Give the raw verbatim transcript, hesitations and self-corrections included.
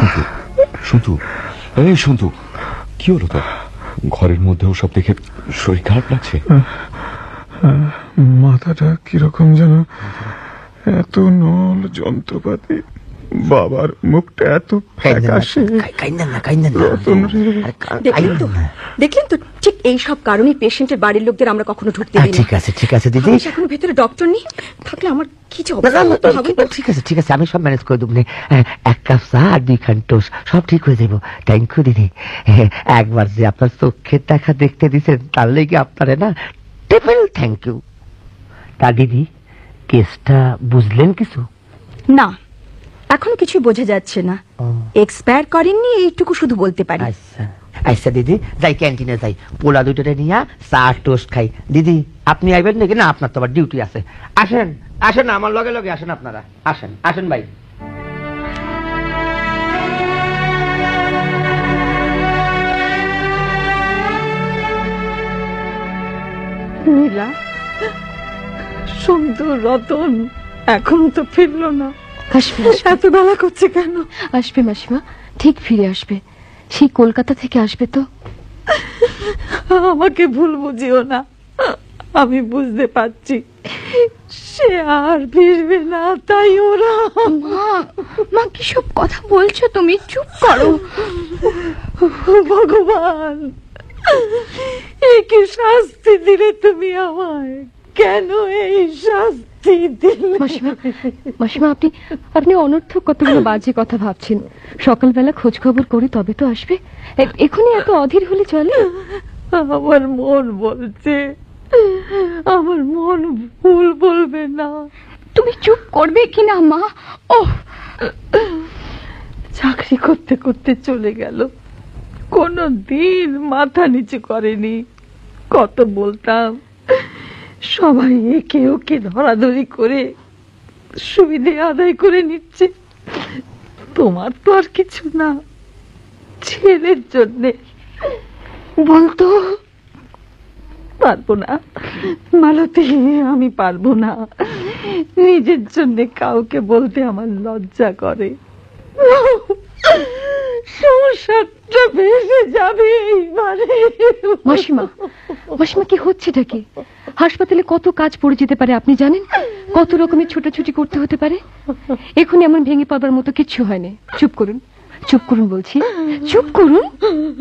সন্তু, সন্তু, এই সন্তু, কি হলো তো? ঘরের মধ্যেও সব দেখে শরীর খারাপ লাগছে। মাথাটা কিরকম যেন, এত নল যন্ত্রপাতি, বাবার মুখটা এত ফ্যাকাশে। দেখলেন তো, ঠিক এই সব কারণে পেশেন্টের বাড়ির লোকদের আমরা কখনো ঢুকতে দিই না। ঠিক আছে ঠিক আছে দিদি, এখনো ভেতরে ডক্টর নেই, থাকলে আমার কি যে অবস্থা হবে। ঠিক আছে ঠিক আছে, আমি সব ম্যানেজ করে দেবো। এক কাপ চা আর দুই খান টোস্ট, সব ঠিক হয়ে যাবো। থ্যাংক ইউ দিদি। একবার যে আপনার চোখের দেখা দেখতে দিচ্ছেন, তার লেগে আপনারে না ট্রিপল থ্যাংক ইউ। তা দিদি, কেসটা বুঝলেন কিছু? না, এখনো কিছু বোঝা যাচ্ছে না। এক্সপায়ার করেননি এইটুকু শুধু বলতে পারি। আচ্ছা আচ্ছা দিদি, যাই ক্যান্টিনে যাই, পোলা দুইটা নিয়ে চা টোস্ট খাই। দিদি আপনি আইবেন নাকি? না, আপনার তো আবার ডিউটি আছে। আসেন আসেন, আমার লগে লগে আসেন, আপনারা আসেন আসেন ভাই। নীলা, সুন্দর, রতন এখনো তো ফিরলো না। আসবে, এত বেলা করছে কেন? আসবে মাসিমা, ঠিক ফিরে আসবে। সেই কলকাতা থেকে আসবে তো। আমাকে ভুল বুঝিও না, আমি বুঝতে পারছি সে আর ফিরবে না। তাই ওরা। মা, মা কি সব কথা বলছো তুমি? চুপ করো। ভগবান, এই কি শাস্তি দিলে তুমি আমায়? কেন এই শাস্তি দিলে? মাসিমা, মাসিমা আপনি আপনি অনর্থক কতগুলো বাজে কথা ভাবছেন। সকালবেলা খোঁজ খবর করি তবে তো আসবে। এখনই এত অধীর হলে চলে? আমার মন বলছে, আমার মন ভুল বলবে না। তুমি চুপ করবে কিনা মা? ও চাকরি করতে করতে চলে গেল, কোনো দিন মাথা নিচু করেনি। কত বলতাম, সবাই একে ওকে ধরাধরি করে সুবিধে আদায় করে নিচ্ছে। তোমার তো আর কিছু না, ছেলের জন্যে। বলতো পারবো না মালতী, আমি পারবো না। নিজের জন্য কাউকে বলতে আমার লজ্জা করে। সংসারটা ভেসে যাবে এইবারে। মাসিমা, মাসিমা কি হচ্ছেটা কি? হাসপাতালে কত কাজ পড়ে যেতে পারে আপনি জানেন? কত রকমের ছোটাছুটি করতে হতে পারে। এখন এমন ভেঙে পড়বার মতো কিচ্ছু হয়নি। চুপ করুন, চুপ করুন বলছি, চুপ করুন।